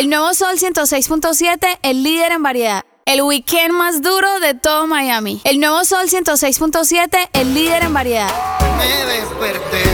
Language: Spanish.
El nuevo Sol 106.7, el líder en variedad. El weekend más duro de todo Miami. El nuevo Sol 106.7, el líder en variedad. Me desperté